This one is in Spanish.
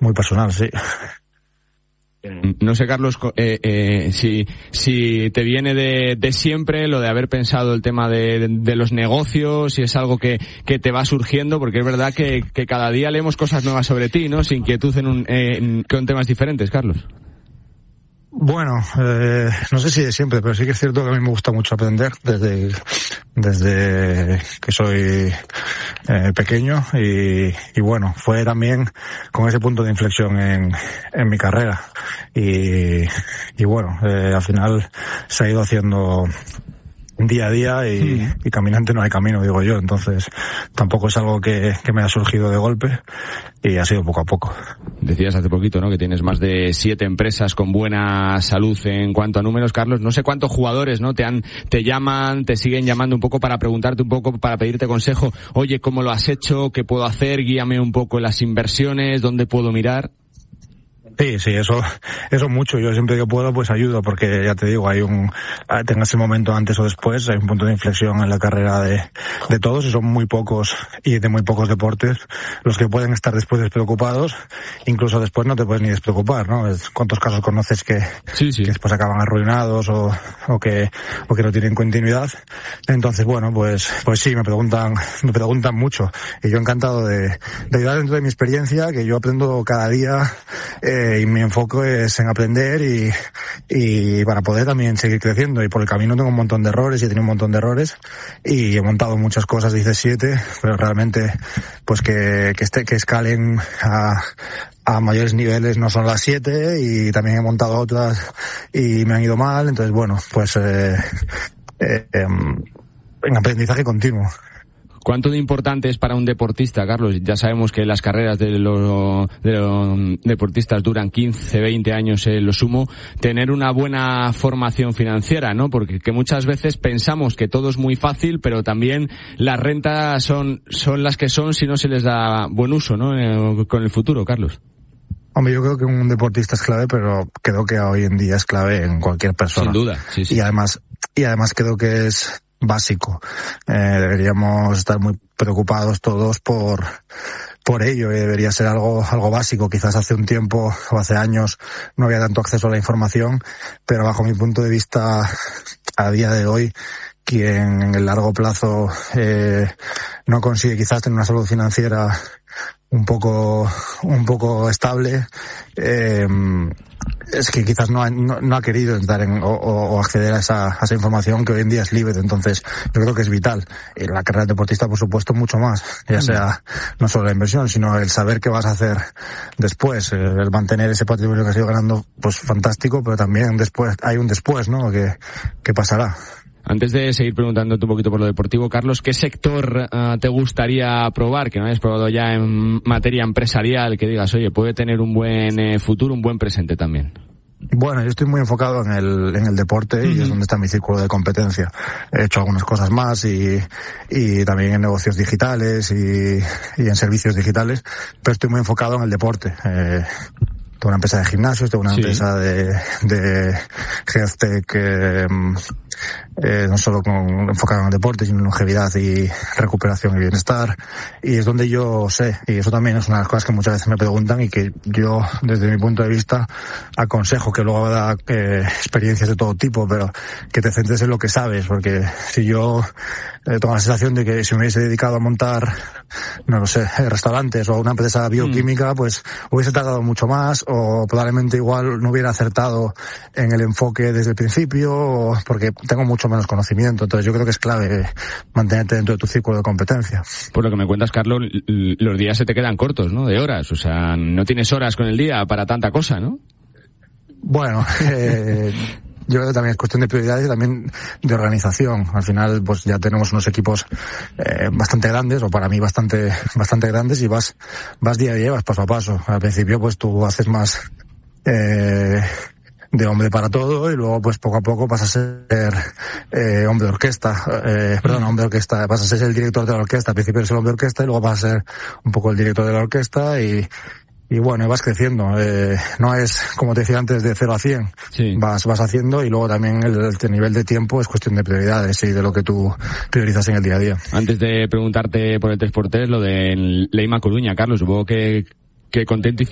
muy personal, sí. No sé, Carlos, si te viene de siempre lo de haber pensado el tema de los negocios, si es algo que te va surgiendo, porque es verdad que cada día leemos cosas nuevas sobre ti, ¿no? Sin inquietud con temas diferentes, Carlos. Bueno, no sé si de siempre, pero sí que es cierto que a mí me gusta mucho aprender desde que soy pequeño y bueno, fue también con ese punto de inflexión en mi carrera y bueno, al final se ha ido haciendo día a día y caminante no hay camino, digo yo, entonces tampoco es algo que me ha surgido de golpe y ha sido poco a poco. Decías hace poquito, ¿no?, que tienes más de 7 empresas con buena salud en cuanto a números, Carlos. No sé cuántos jugadores, ¿no?, te llaman, te siguen llamando un poco para preguntarte un poco, para pedirte consejo. Oye, ¿cómo lo has hecho? ¿Qué puedo hacer? Guíame un poco en las inversiones, ¿dónde puedo mirar? Sí, eso mucho. Yo siempre que puedo pues ayudo, porque ya te digo, tengas el momento antes o después, hay un punto de inflexión en la carrera de todos y son muy pocos y de muy pocos deportes los que pueden estar después despreocupados, incluso después no te puedes ni despreocupar, ¿no? ¿Cuántos casos conoces que después acaban arruinados o que no tienen continuidad? Entonces, bueno, pues sí, me preguntan mucho y yo encantado de ayudar dentro de mi experiencia, que yo aprendo cada día, y mi enfoque es en aprender y para poder también seguir creciendo, y por el camino tengo un montón de errores y he tenido un montón de errores y he montado muchas cosas, dice 7, pero realmente pues que escalen a mayores niveles no son las 7, y también he montado otras y me han ido mal, entonces bueno, pues en aprendizaje continuo. ¿Cuánto de importante es para un deportista, Carlos? Ya sabemos que las carreras de los deportistas duran 15, 20 años lo sumo, tener una buena formación financiera, ¿no? Porque que muchas veces pensamos que todo es muy fácil, pero también las rentas son las que son si no se les da buen uso, ¿no? Con el futuro, Carlos. Hombre, yo creo que un deportista es clave, pero creo que hoy en día es clave en cualquier persona. Sin duda, sí. Y además creo que es básico. Deberíamos estar muy preocupados todos por ello, debería ser algo básico. Quizás hace un tiempo o hace años no había tanto acceso a la información, pero bajo mi punto de vista, a día de hoy, quien en el largo plazo no consigue quizás tener una salud financiera un poco estable, es que quizás no ha querido entrar o acceder a esa información que hoy en día es libre. Entonces yo creo que es vital. En la carrera de deportista, por supuesto, mucho más, ya sea no solo la inversión, sino el saber qué vas a hacer después, el mantener ese patrimonio que has ido ganando, pues fantástico, pero también después hay un después, ¿no?, que pasará. Antes de seguir preguntándote un poquito por lo deportivo, Carlos, ¿qué sector te gustaría probar, que no hayas probado ya en materia empresarial, que digas, oye, puede tener un buen futuro, un buen presente también? Bueno, yo estoy muy enfocado en el deporte y es donde está mi círculo de competencia. He hecho algunas cosas más y también en negocios digitales y en servicios digitales, pero estoy muy enfocado en el deporte. Tengo una empresa de gimnasios, tengo una empresa de health tech, no solo enfocada en el deporte, sino en longevidad y recuperación y bienestar. Y es donde yo sé, y eso también es una de las cosas que muchas veces me preguntan y que yo, desde mi punto de vista, aconsejo, que luego da experiencias de todo tipo, pero que te centres en lo que sabes, porque si yo tengo la sensación de que si me hubiese dedicado a montar, no lo sé, restaurantes o una empresa bioquímica, pues hubiese tardado mucho más, o probablemente igual no hubiera acertado en el enfoque desde el principio, porque tengo mucho menos conocimiento. Entonces yo creo que es clave mantenerte dentro de tu círculo de competencia. Por lo que me cuentas, Carlos, los días se te quedan cortos, ¿no?, de horas. O sea, no tienes horas con el día para tanta cosa, ¿no? Bueno, yo creo que también es cuestión de prioridades y también de organización. Al final, pues ya tenemos unos equipos bastante grandes, o para mí bastante grandes, y vas día a día, vas paso a paso. Al principio, pues tú haces más de hombre para todo, y luego pues poco a poco vas a ser hombre de orquesta, hombre de orquesta, vas a ser el director de la orquesta. Al principio eres el hombre de orquesta y luego vas a ser un poco el director de la orquesta y bueno, vas creciendo. No es, como te decía antes, de 0 a 100. Sí. Vas haciendo, y luego también el nivel de tiempo es cuestión de prioridades y de lo que tú priorizas en el día a día. Antes de preguntarte por el 3x3, lo de Leima Coruña, Carlos, supongo que contento y